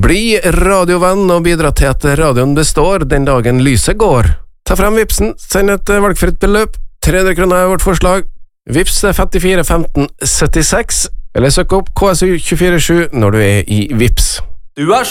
Bli radiovenn og bidra til at radioen består den dagen lyset går. Ta frem Vipsen, send et valgfritt beløp. 300 kroner er vårt forslag. Vips 54 15 76, eller søk opp KSU 247 når du er i Vips. Du er